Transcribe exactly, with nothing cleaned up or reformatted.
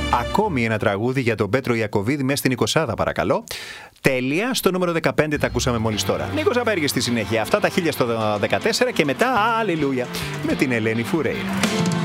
Ακόμη ένα τραγούδι για τον Πέτρο Ιακωβίδη μέσα στην εικοσάδα, παρακαλώ. Τέλεια, στο νούμερο δεκαπέντε τα ακούσαμε μόλις τώρα. Νίκος Απέργης στη συνέχεια. Αυτά τα χίλια στο δεκατέσσερα και μετά, αλληλούια, με την Ελένη Φουρέιρα.